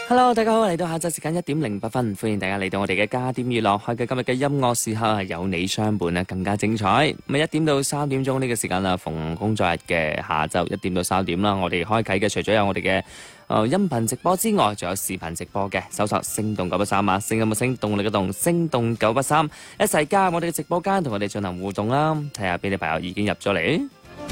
Hello，大家好，嚟到下晝時間1:08，歡迎大家嚟到我哋嘅加點娛樂，開嘅今日嘅音樂時刻係有你相伴啊，更加精彩。咁1點到3點鐘呢個時間啦，逢工作日嘅下晝1點到3點啦，我哋開啟嘅除咗有我哋嘅音頻直播之外，仲有視頻直播嘅，搜索聲動983啊，聲音嘅聲，動力嘅動，聲動983，一齊加入我哋嘅直播間，同我哋進行互動啦。睇下邊啲朋友已經入咗嚟。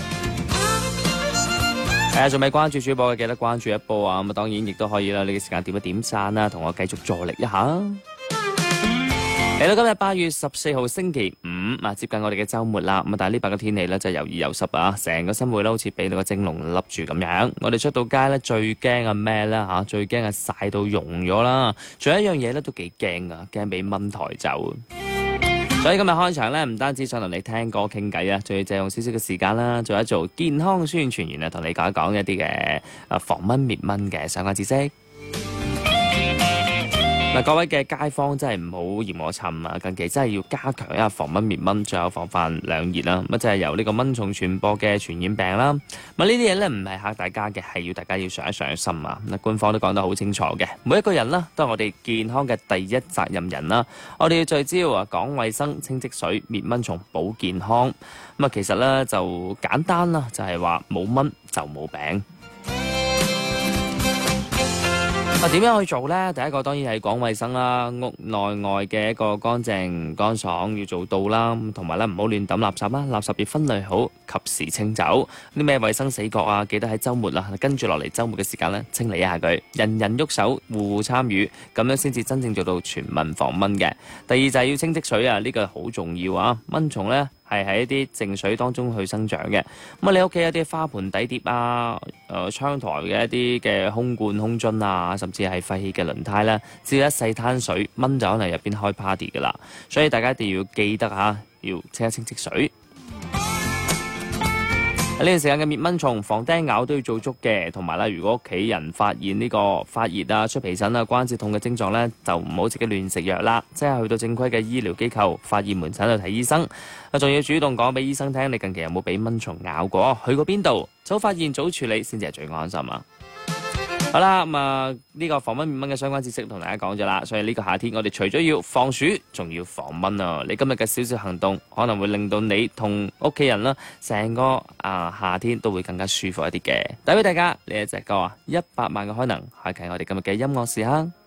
仲未關注主播嘅，記得關注一波啊！咁當然亦都可以啦，呢個時間點一點讚啦，同我繼續助力一下。嚟到今日8月14號星期五，接近我哋嘅週末啦。咁但係呢排嘅天氣咧就係又熱又濕啊，成個生活咧好似俾到個蒸籠笠住咁樣。我哋出到街咧最驚係咩咧嚇？最驚係曬到溶咗啦。仲有一樣嘢咧都幾驚噶，驚俾蚊抬走。所以今日開場咧，唔單止想同你聽歌傾偈啊，仲要借用少少嘅時間啦，做一做健康宣傳員啊，同你講一講一啲嘅防蚊滅蚊嘅相關知識。各位嘅街坊真係唔好嫌我沉啊！近期真係要加強一下防蚊滅蚊，仲有防範兩熱啦。咁就係由呢個蚊蟲傳播嘅傳染病啦。呢啲嘢咧唔係嚇大家嘅，係要大家要上一上心啊！官方都講得好清楚嘅，每一個人啦都係我哋健康嘅第一責任人啦。我哋要聚焦啊，講衛生、清積水、滅蚊蟲、保健康。其實咧就簡單啦，就係話冇蚊就冇病。點樣去做呢？第一個當然係講衛生啦，屋內外嘅一個乾淨乾爽要做到啦，同埋咧唔好亂抌垃圾啦，垃圾要分類好，及時清走。啲咩衛生死角啊，記得喺週末啦，跟住落嚟週末嘅時間咧清理一下佢，人人喐手，戶戶參與，咁樣先至真正做到全民防蚊嘅。第二就係要清積水啊，呢個好重要啊，蚊蟲咧係喺一啲淨水當中去生長嘅。你屋企一啲花盆底碟啊，窗台嘅一啲嘅空罐空樽啊，甚至係廢棄嘅輪胎咧，只要一細灘水，蚊就可能入邊開 party 噶啦。所以大家一定要記得要清一清積水。呢段時間嘅滅蚊蟲防叮咬都要做足嘅，同埋如果屋企人發現呢個發熱啊、出皮疹啊、關節痛嘅症狀呢，就唔好自己亂食藥啦，即係去到正規嘅醫療機構、發熱門診度睇醫生。仲要主動講俾醫生聽，你近期有冇俾蚊蟲咬過？去過邊度？早發現早處理先至係最安心啊！好啦，呢個防蚊滅蚊嘅相關知識同大家講咗啦，所以呢個夏天我哋除咗要防暑，仲要防蚊啊！你今日嘅少少行動，可能會令到你同屋企人啦，成個夏天都會更加舒服一啲嘅。帶俾大家呢一隻歌啊，100萬嘅開能，開啟我哋今日嘅音樂時刻。